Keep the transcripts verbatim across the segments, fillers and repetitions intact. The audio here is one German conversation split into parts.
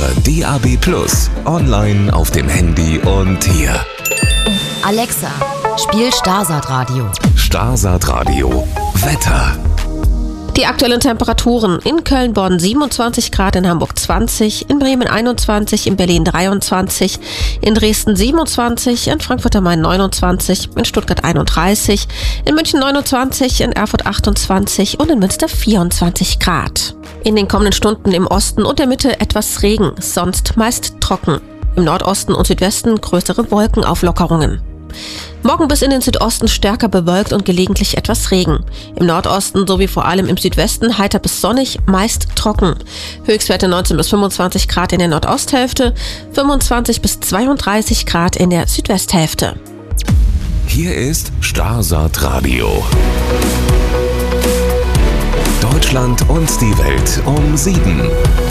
Über D A B plus, online auf dem Handy und hier. Alexa, spiel Starsat Radio. Starsat Radio. Wetter. Die aktuellen Temperaturen: in Köln-Bonn siebenundzwanzig Grad, in Hamburg zwanzig, in Bremen einundzwanzig, in Berlin dreiundzwanzig, in Dresden siebenundzwanzig, in Frankfurt am Main neunundzwanzig, in Stuttgart einunddreißig, in München neunundzwanzig, in Erfurt achtundzwanzig und in Münster vierundzwanzig Grad. In den kommenden Stunden im Osten und der Mitte etwas Regen, sonst meist trocken. Im Nordosten und Südwesten größere Wolkenauflockerungen. Morgen bis in den Südosten stärker bewölkt und gelegentlich etwas Regen. Im Nordosten sowie vor allem im Südwesten heiter bis sonnig, meist trocken. Höchstwerte neunzehn bis fünfundzwanzig Grad in der Nordosthälfte, fünfundzwanzig bis zweiunddreißig Grad in der Südwesthälfte. Hier ist Starsat Radio. Deutschland und die Welt um sieben.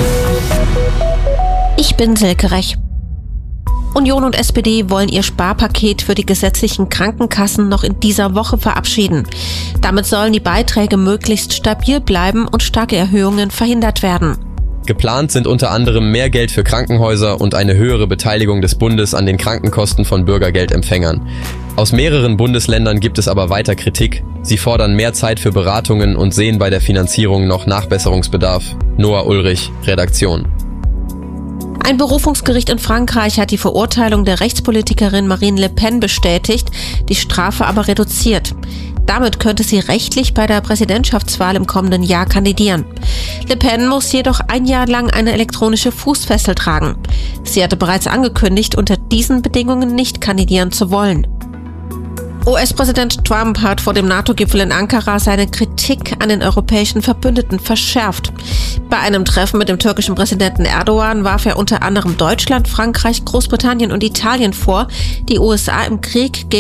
Ich bin Silke Rech. Union und S P D wollen ihr Sparpaket für die gesetzlichen Krankenkassen noch in dieser Woche verabschieden. Damit sollen die Beiträge möglichst stabil bleiben und starke Erhöhungen verhindert werden. Geplant sind unter anderem mehr Geld für Krankenhäuser und eine höhere Beteiligung des Bundes an den Krankenkosten von Bürgergeldempfängern. Aus mehreren Bundesländern gibt es aber weiter Kritik. Sie fordern mehr Zeit für Beratungen und sehen bei der Finanzierung noch Nachbesserungsbedarf. Noah Ulrich, Redaktion. Ein Berufungsgericht in Frankreich hat die Verurteilung der Rechtspolitikerin Marine Le Pen bestätigt, die Strafe aber reduziert. Damit könnte sie rechtlich bei der Präsidentschaftswahl im kommenden Jahr kandidieren. Le Pen muss jedoch ein Jahr lang eine elektronische Fußfessel tragen. Sie hatte bereits angekündigt, unter diesen Bedingungen nicht kandidieren zu wollen. U S-Präsident Trump hat vor dem NATO-Gipfel in Ankara seine Kritik an den europäischen Verbündeten verschärft. Bei einem Treffen mit dem türkischen Präsidenten Erdogan warf er unter anderem Deutschland, Frankreich, Großbritannien und Italien vor, die U S A im Krieg gegen